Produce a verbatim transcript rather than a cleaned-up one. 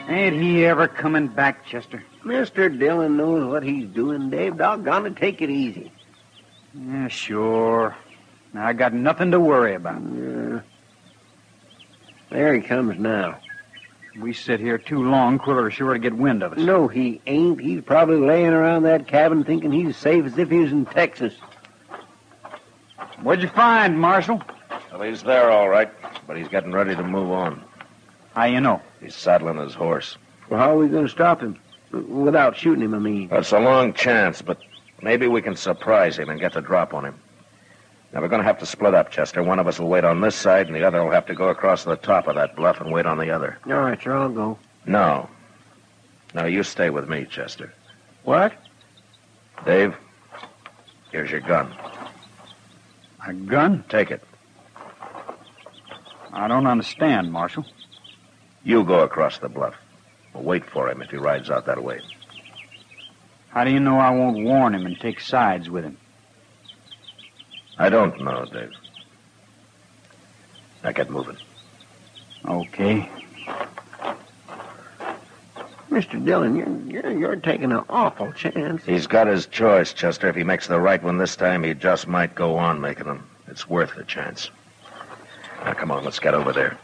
Ain't he ever coming back, Chester? Mister Dillon knows what he's doing, Dave. Doggone it, take it easy. Yeah, sure. I got nothing to worry about. Yeah. There he comes now. We sit here too long, Quiller's sure to get wind of us. No, he ain't. He's probably laying around that cabin thinking he's safe as if he was in Texas. What'd you find, Marshal? Well, he's there, all right, but he's getting ready to move on. How you know? He's saddling his horse. Well, how are we going to stop him? Without shooting him, I mean. That's a long chance, but maybe we can surprise him and get the drop on him. Now, we're going to have to split up, Chester. One of us will wait on this side, and the other will have to go across the top of that bluff and wait on the other. All right, sir, I'll go. No. No, you stay with me, Chester. What? Dave, here's your gun. A gun? Take it. I don't understand, Marshal. You go across the bluff. We'll wait for him if he rides out that way. How do you know I won't warn him and take sides with him? I don't know, Dave. Now get moving. Okay. Mister Dillon, you're, you're, you're taking an awful chance. He's got his choice, Chester. If he makes the right one this time, he just might go on making them. It's worth the chance. Now, come on, let's get over there.